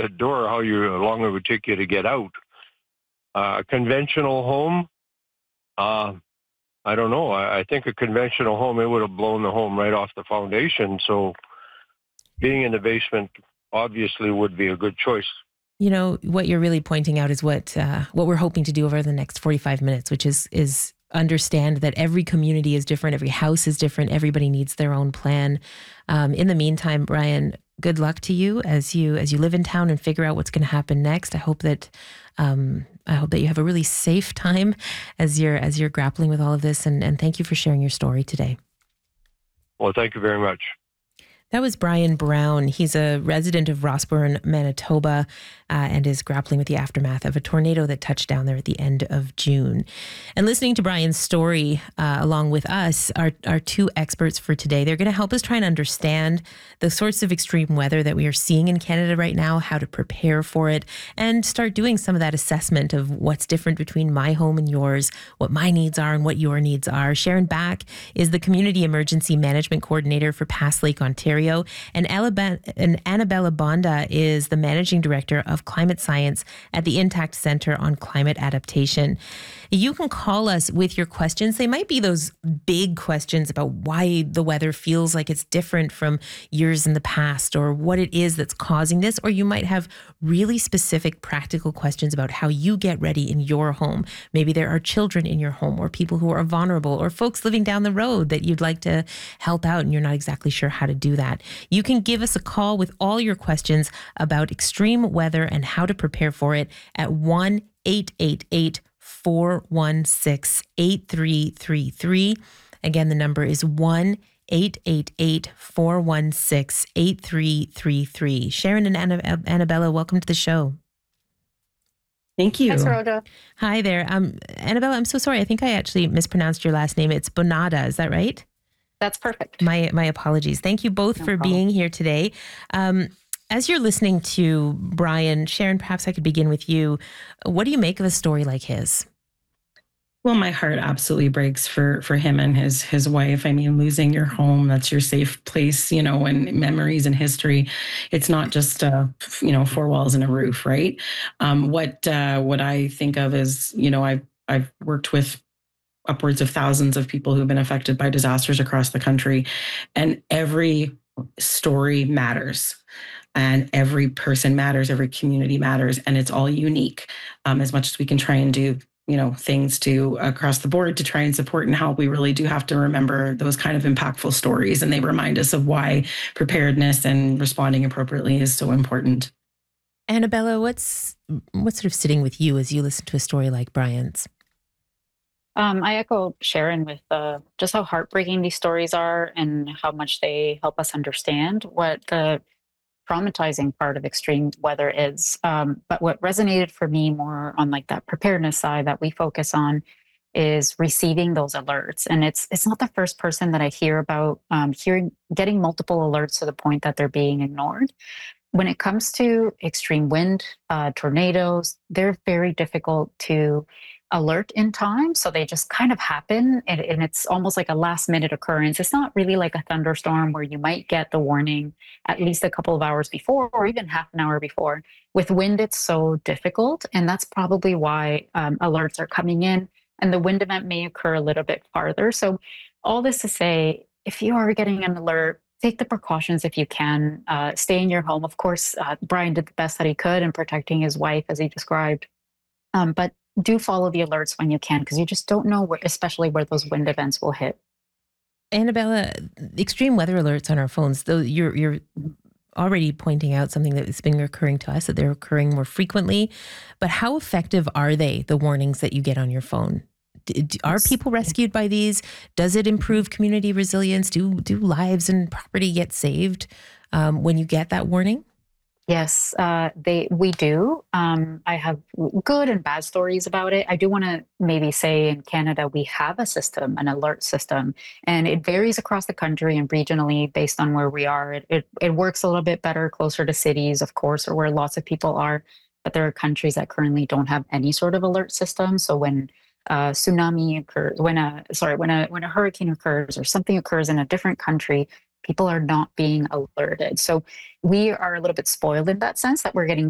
the door, how long it would take you to get out. A conventional home, I don't know. I think a conventional home, it would have blown the home right off the foundation. So being in the basement obviously would be a good choice. You know, what you're really pointing out is what we're hoping to do over the next 45 minutes, which is understand that every community is different, every house is different, everybody needs their own plan. In the meantime, Brian, good luck to you as you live in town and figure out what's going to happen next. I hope that you have a really safe time as you're grappling with all of this, and thank you for sharing your story today. Well, thank you very much. That was Brian Brown. He's a resident of Rossburn, Manitoba, and is grappling with the aftermath of a tornado that touched down there at the end of June. And listening to Brian's story along with us are two experts for today. They're going to help us try and understand the sorts of extreme weather that we are seeing in Canada right now, how to prepare for it, and start doing some of that assessment of what's different between my home and yours, what my needs are and what your needs are. Sharon Back is the Community Emergency Management Coordinator for Pass Lake, Ontario, and Annabella Bonda is the Managing Director of Climate Science at the Intact Centre on Climate Adaptation. You can call us with your questions. They might be those big questions about why the weather feels like it's different from years in the past, or what it is that's causing this, or you might have really specific practical questions about how you get ready in your home. Maybe there are children in your home, or people who are vulnerable, or folks living down the road that you'd like to help out and you're not exactly sure how to do that. You can give us a call with all your questions about extreme weather and how to prepare for it at 1-888-416-8333. Again, the number is 1-888-416-8333. Sharon and Annabella, welcome to the show. Thank you. Thanks, Rhoda. Hi there. Annabella, I'm so sorry. I think I actually mispronounced your last name. It's Bonada. Is that right? That's perfect. My apologies. Thank you both for being here today. As you're listening to Brian, Sharon, perhaps I could begin with you. What do you make of a story like his? Well, my heart absolutely breaks for him and his wife. I mean, losing your home, that's your safe place, and memories and history. It's not just, four walls and a roof, right? What I think of is, I've worked with upwards of thousands of people who've been affected by disasters across the country, and every story matters. And every person matters, every community matters, and it's all unique. As much as we can try and do, things to across the board to try and support and help, we really do have to remember those kind of impactful stories, and they remind us of why preparedness and responding appropriately is so important. Annabella, what's sort of sitting with you as you listen to a story like Brian's? I echo Sharon with just how heartbreaking these stories are and how much they help us understand what the traumatizing part of extreme weather is. But what resonated for me more on like that preparedness side that we focus on is receiving those alerts. And it's not the first person that I hear about getting multiple alerts to the point that they're being ignored. When it comes to extreme wind, tornadoes, they're very difficult to alert in time. So they just kind of happen, and it's almost like a last minute occurrence. It's not really like a thunderstorm where you might get the warning at least a couple of hours before or even half an hour before. With wind, it's so difficult. And that's probably why alerts are coming in, and the wind event may occur a little bit farther. So all this to say, if you are getting an alert, take the precautions if you can. Stay in your home. Of course, Brian did the best that he could in protecting his wife, as he described. But do follow the alerts when you can, because you just don't know especially where those wind events will hit. Annabella, extreme weather alerts on our phones, though you're already pointing out something that's been occurring to us, that they're occurring more frequently. But how effective are they, the warnings that you get on your phone? Are people rescued by these? Does it improve community resilience? Do lives and property get saved when you get that warning? Yes, we do. I have good and bad stories about it. I do want to maybe say in Canada, we have a system, an alert system, and it varies across the country and regionally based on where we are. It works a little bit better closer to cities, of course, or where lots of people are. But there are countries that currently don't have any sort of alert system. So when tsunami occurs, when a hurricane occurs or something occurs in a different country, people are not being alerted. So we are a little bit spoiled in that sense that we're getting